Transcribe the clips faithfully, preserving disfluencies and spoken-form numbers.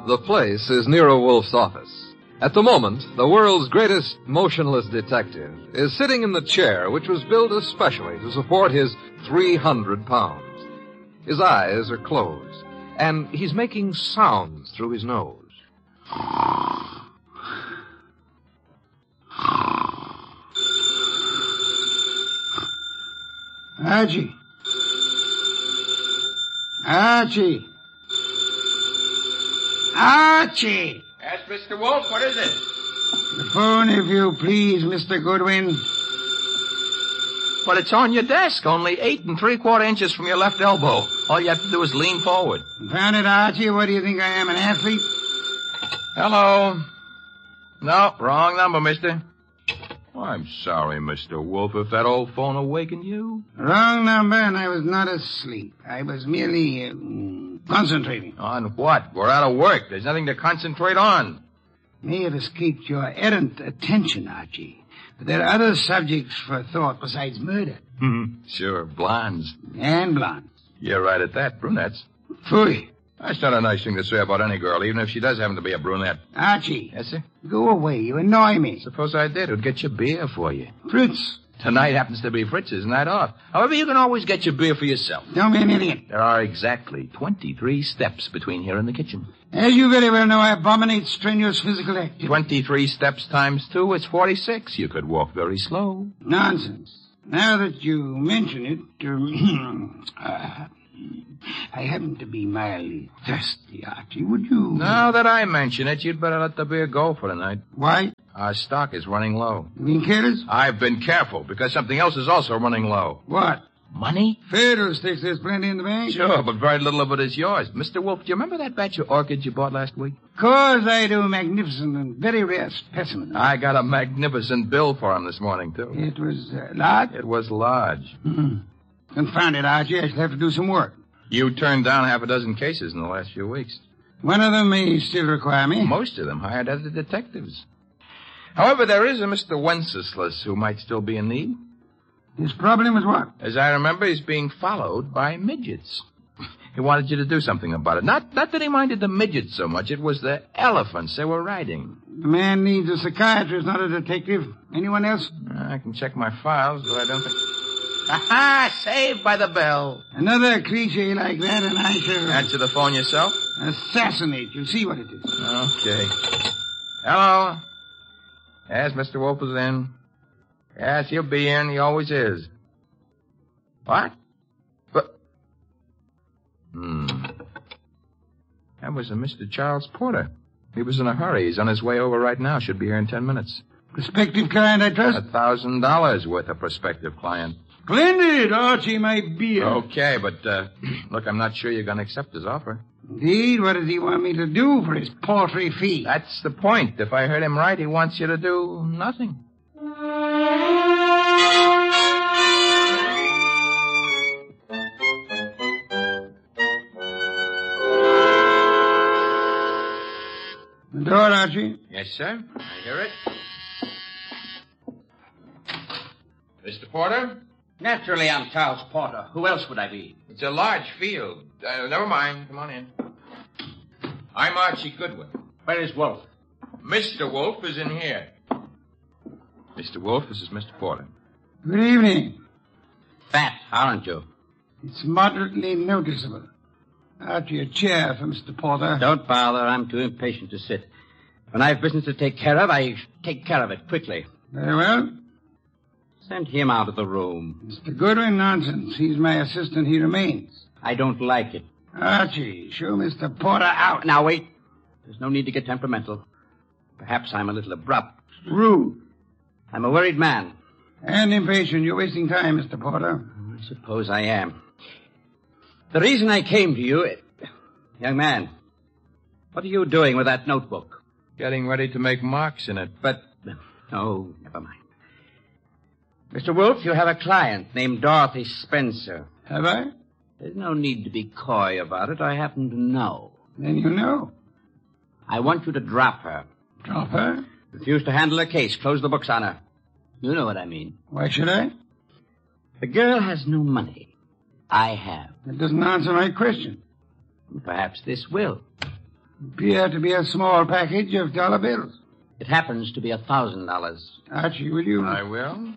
The place is Nero Wolfe's office. At the moment, the world's greatest motionless detective is sitting in the chair which was built especially to support his three hundred pounds. His eyes are closed, and he's making sounds through his nose. Archie. Archie. Archie! Yes, Mister Wolf, what is it? The phone, if you please, Mister Goodwin. But it's on your desk, only eight and three-quarter inches from your left elbow. All you have to do is lean forward. Found it, Archie. What do you think I am, an athlete? Hello. No, wrong number, mister. I'm sorry, Mister Wolf, if that old phone awakened you. Wrong number, and I was not asleep. I was merely uh, concentrating. On what? We're out of work. There's nothing to concentrate on. May have escaped your errant attention, Archie. But there are other subjects for thought besides murder. Sure, blondes. And blondes. You're right at that, brunettes. Phooey. That's not a nice thing to say about any girl, even if she does happen to be a brunette. Archie. Yes, sir? Go away. You annoy me. Suppose I did. Who'd get you beer for you? Fritz. Tonight happens to be Fritz's night off. However, you can always get your beer for yourself. Don't be an idiot. There are exactly twenty-three steps between here and the kitchen. As you very well know, I abominate strenuous physical activity. twenty-three steps times two is forty-six. You could walk very slow. Nonsense. Now that you mention it, um, uh, I happen to be mildly thirsty, Archie. Would you... Now that I mention it, you'd better let the beer go for tonight. Why? Our stock is running low. You being careless? I've been careful, because something else is also running low. What? Money? Fiddlesticks, there's plenty in the bank. Sure, but very little of it is yours. Mister Wolf, do you remember that batch of orchids you bought last week? Of course I do. Magnificent and very rare specimen. I got a magnificent bill for him this morning, too. It was uh, large? It was large. Mm-hmm. Confound it, Archie. I shall have to do some work. You turned down half a dozen cases in the last few weeks. One of them may still require me. Most of them hired other detectives. However, there is a Mister Wenceslas who might still be in need. His problem is what? As I remember, he's being followed by midgets. He wanted you to do something about it. Not, not that he minded the midgets so much. It was the elephants they were riding. The man needs a psychiatrist, not a detective. Anyone else? I can check my files, but I don't think... Aha! Saved by the bell. Another cliche like that, and I shall... Answer the phone yourself? Assassinate. You'll see what it is. Okay. Hello? Yes, Mister Wolf is in. Yes, he'll be in. He always is. What? But... Hmm. That was a Mister Charles Porter. He was in a hurry. He's on his way over right now. Should be here in ten minutes. Prospective client, I trust? A thousand dollars worth of prospective client. Splendid, Archie, my beer. Okay, but, uh, look, I'm not sure you're going to accept his offer. Indeed? What does he want me to do for his paltry fee? That's the point. If I heard him right, he wants you to do nothing. The door, Archie. Yes, sir. I hear it. Mister Porter? Naturally, I'm Charles Porter. Who else would I be? It's a large field. Uh, never mind. Come on in. I'm Archie Goodwin. Where is Wolf? Mister Wolf is in here. Mister Wolf, this is Mister Porter. Good evening. Fat, aren't you? It's moderately noticeable. Archie, a chair for Mister Porter. Don't bother. I'm too impatient to sit. When I've business to take care of, I take care of it quickly. Very well. Send him out of the room. Mister Goodwin, nonsense. He's my assistant. He remains. I don't like it. Archie, show Mister Porter out. Now, wait. There's no need to get temperamental. Perhaps I'm a little abrupt. Rude. I'm a worried man. And impatient. You're wasting time, Mister Porter. I suppose I am. The reason I came to you... Young man, what are you doing with that notebook? Getting ready to make marks in it. But... Oh, never mind. Mister Wolf, you have a client named Dorothy Spencer. Have I? There's no need to be coy about it. I happen to know. Then you know. I want you to drop her. Drop her? Refuse to handle her case. Close the books on her. You know what I mean. Why should I? The girl has no money. I have. That doesn't answer my question. Perhaps this will. Appear to be a small package of dollar bills. It happens to be a thousand dollars. Archie, will you? I will.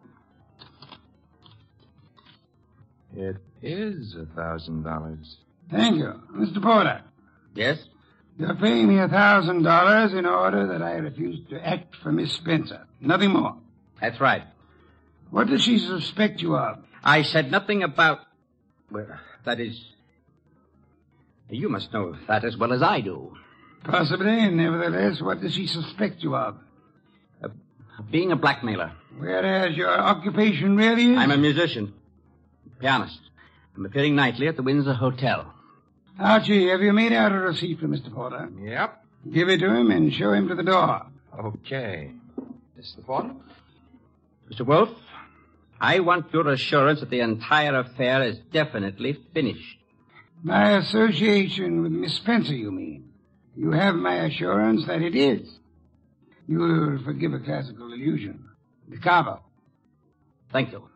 It is a thousand dollars. Thank you. Mister Porter, Yes? you're paying me a thousand dollars in order that I refuse to act for Miss Spencer. Nothing more. That's right. What does she suspect you of? I said nothing about... Well, that is... You must know that as well as I do. Possibly, and nevertheless, what does she suspect you of? Uh, being a blackmailer. Whereas your occupation really is? I'm a musician. Pianist. I'm appearing nightly at the Windsor Hotel. Archie, have you made out a receipt for Mister Porter? Yep. Give it to him and show him to the door. Okay. Mister Porter? Mister Wolf, I want your assurance that the entire affair is definitely finished. My association with Miss Spencer, you mean? You have my assurance that it is. You will forgive a classical illusion. The Cabo. Thank you.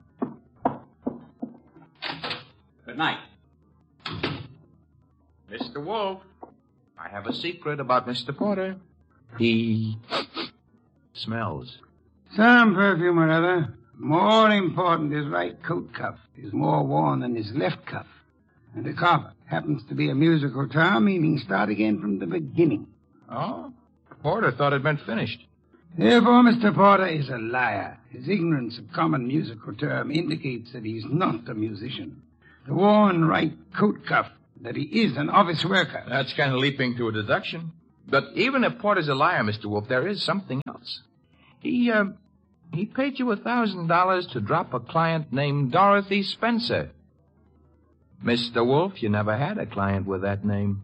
Good night. Mister Wolf, I have a secret about Mister Porter. He smells. Some perfume or other. More important, his right coat cuff is more worn than his left cuff. And the carpet happens to be a musical term, meaning start again from the beginning. Oh? Porter thought it meant finished. Therefore, Mister Porter is a liar. His ignorance of common musical term indicates that he's not a musician. The worn right coat cuff, that he is an office worker. That's kind of leaping to a deduction. But even if Porter's a liar, Mister Wolf, there is something else. He, uh, he paid you a thousand dollars to drop a client named Dorothy Spencer. Mister Wolf, you never had a client with that name.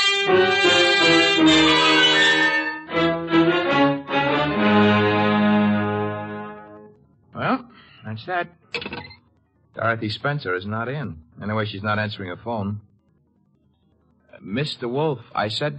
Well, that's that. Dorothy Spencer is not in. Anyway, she's not answering her phone. Uh, Mister Wolf, I said